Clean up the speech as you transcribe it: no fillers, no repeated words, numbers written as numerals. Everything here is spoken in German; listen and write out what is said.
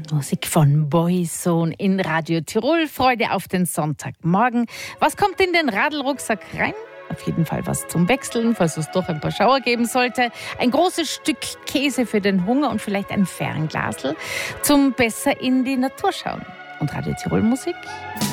Musik von Boyzone in Radio Tirol. Freude auf den Sonntagmorgen. Was kommt in den Radlrucksack rein? Auf jeden Fall was zum Wechseln, falls es doch ein paar Schauer geben sollte. Ein großes Stück Käse für den Hunger und vielleicht ein Fernglasl zum besser in die Natur schauen. Und Radio Tirol Musik